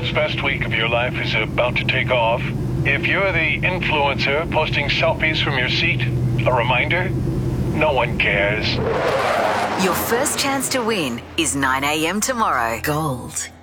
Gold's best week of your life is about to take off. If you're the influencer posting selfies from your seat, a reminder, no one cares. Your first chance to win is 9 a.m. tomorrow. Gold.